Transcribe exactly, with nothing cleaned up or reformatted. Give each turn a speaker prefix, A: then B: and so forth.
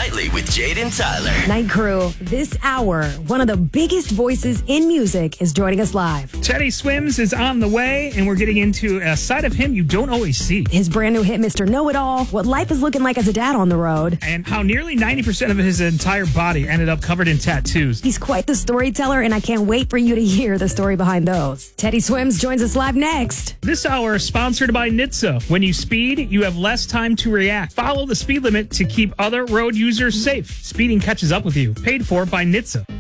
A: Nightly with Jade and Tyler.
B: Night Crew, this hour, one of the biggest voices in music is joining us live.
C: Teddy Swims is on the way, and we're getting into a side of him you don't always see.
B: His brand new hit, Mister Know-It-All, what life is looking like as a dad on the road.
C: And how nearly ninety percent of his entire body ended up covered in tattoos.
B: He's quite the storyteller, and I can't wait for you to hear the story behind those. Teddy Swims joins us live next.
C: This hour is sponsored by N H T S A. When you speed, you have less time to react. Follow the speed limit to keep other road users safe. Speeding catches up with you. Paid for by N H T S A.